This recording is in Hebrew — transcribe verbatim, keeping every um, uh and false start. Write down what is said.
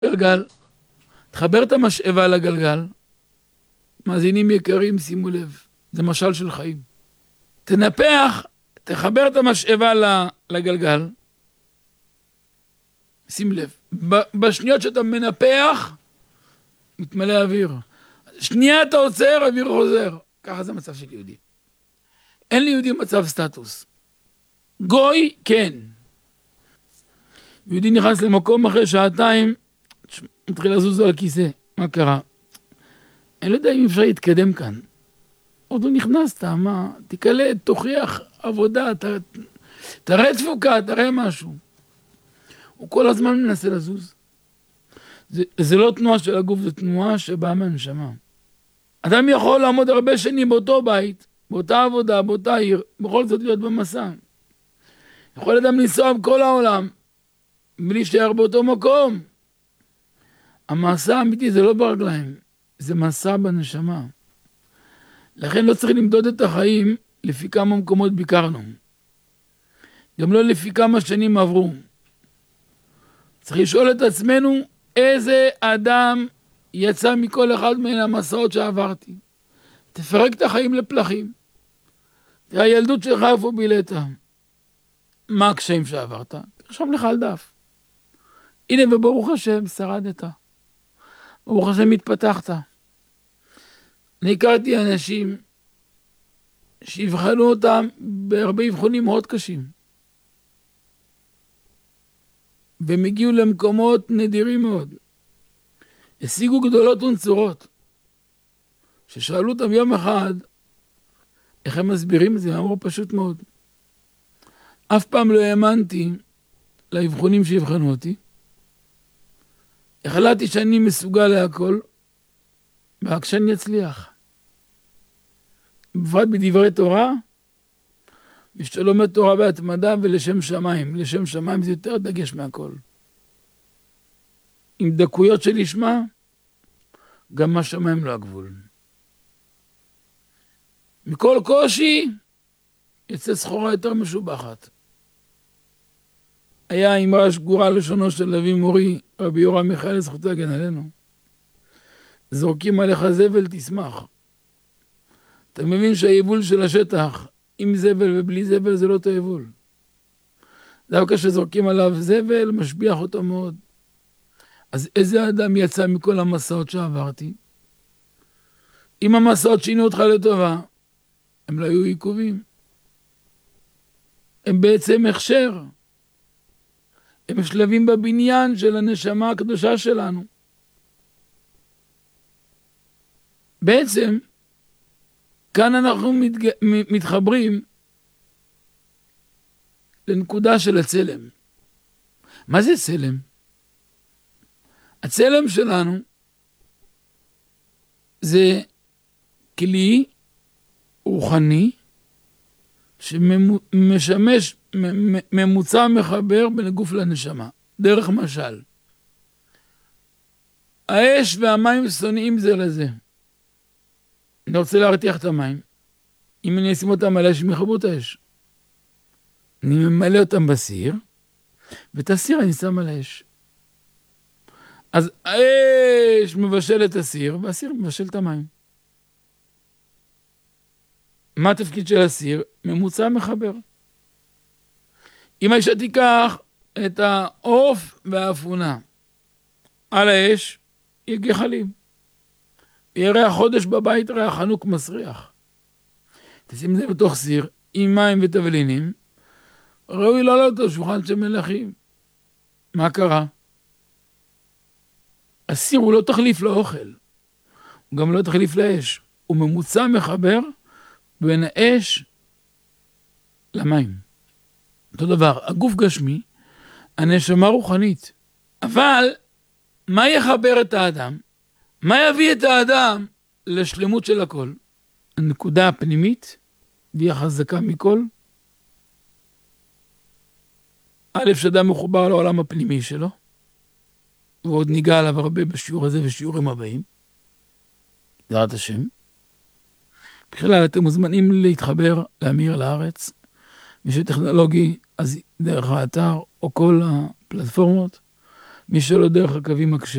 גלגל, תחבר את המשאבה לגלגל, מאזינים יקרים, שימו לב, זה משל של חיים. תנפח, תחבר את המשאבה לגלגל, שים לב, בשניות שאתה מנפח, מתמלא אוויר. שנייה אתה עוצר, אוויר חוזר. ככה זה מצב של יהודי. אין ליהודי מצב סטטוס. גוי, כן. יהודי נכנס למקום אחרי שעתיים, מתחיל לזוז על הכיסא. מה קרה? אני לא יודע אם אפשר להתקדם כאן. עוד לא נכנסת, מה? תקלט, תוכיח עבודה, תראה תפוקה, תראה משהו. הוא כל הזמן מנסה לזוז. זה, זה לא תנועה של הגוף, זה תנועה שבאה מהנשמה. אדם יכול לעמוד הרבה שנים באותו בית, באותה עבודה, באותה עיר, בכל זאת להיות במסע. יכול אדם לנסוע בכל העולם, בלי להישאר באותו מקום. המסע האמיתי זה לא ברגליים, זה מסע בנשמה. לכן לא צריך למדוד את החיים לפי כמה מקומות ביקרנו. גם לא לפי כמה שנים עברו. צריך לשאול את עצמנו, איזה אדם יצא מכל אחד מן המסעות שעברתי. תפרק את החיים לפלחים. תראה, הילדות שלך איפה בילת. מה הקשיים שעברת? תרשום לך על דף. הנה, וברוך השם, שרדת. ברוך השם, התפתחת. אני הכרתי אנשים שיבחנו אותם בהרבה אבחונים מאוד קשים. והם הגיעו למקומות נדירים מאוד. השיגו גדולות ונצורות. ששאלו אותם יום אחד, איך הם מסבירים את זה? אמרו פשוט מאוד. אף פעם לא האמנתי לאבחונים שיבחנו אותי. החלטתי שאני מסוגל להכל, רק שאני אצליח. בפרט בדברי תורה, מי שלומד תורה בהתמדה ולשם שמיים. לשם שמיים זה יותר דגש מהכל. עם דקויות של ישמע, גם השמיים לא הגבול. מכל קושי, יצא סחורה יותר משובחת. היה אמרה שגורה לשונו של אבי מורי, רבי יורם מיכאל, זכותו להגן עלינו. זורקים עליך זבל, תשמח. אתה מבין שהיבול של השטח, עם זבל ובלי זבל, זה לא אותו יבול. דווקא שזורקים עליו זבל, משביח אותו מאוד. אז איזה אדם יצא מכל המסעות שעברתי? אם המסעות שינו אותך לטובה, הם לא היו עיכובים. הם בעצם הכשר. הם שלבים בבניין של הנשמה הקדושה שלנו. בעצם, כאן אנחנו מתג... מתחברים לנקודה של הצלם. מה זה צלם? הצלם שלנו זה כלי רוחני שמשמש ממוצע מחבר בין הגוף לנשמה, דרך משל. האש והמים שונאים זה לזה. אני רוצה להרתיח את המים. אם אני אשים אותם על האש, הם יחברו את האש. אני ממלא אותם בסיר, ואת הסיר אני שם על האש. אז האש מבשל את הסיר, והסיר מבשל את המים. מה התפקיד של הסיר? ממוצע מחבר. אם האישה תיקח את העוף והאפונה על האש, יגיע חלים. יראה החודש בבית, ראה חנוק מסריח. תשים זה בתוך סיר, עם מים ותבלינים, ראוי לעלות על שולחן של מלכים. מה קרה? הסיר הוא לא תחליף לאוכל, הוא גם לא תחליף לאש, הוא ממוצע מחבר בין האש למים. אותו דבר, הגוף גשמי, הנשמה רוחנית. אבל מה יחבר את האדם? מה יביא את האדם לשלמות של הכל? הנקודה הפנימית, והיא החזקה מכל. א', שאדם מחובר לעולם הפנימי שלו, ועוד ניגע עליו הרבה בשיעור הזה ושיעורים הבאים. בעזרת השם. בכלל, אתם מוזמנים להתחבר לאמיר לארץ. מי שטכנולוגי, אז דרך האתר או כל הפלטפורמות. מי שלא דרך הקווים הכשרים.